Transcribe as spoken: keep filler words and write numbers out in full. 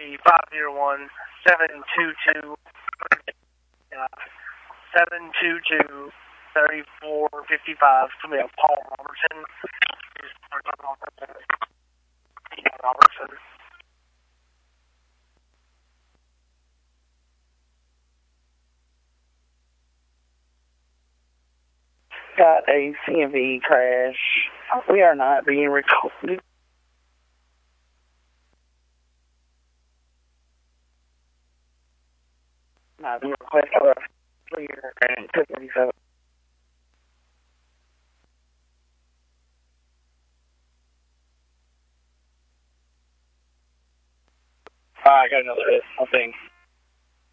be five zero one, seven two two, uh, seven two two, three four five five. Somebody else, Paul Robertson. Robertson. Got a C M V crash. We are not being recorded. Not being requested for a clear and two thirty-seven. I got another hit. I'll think.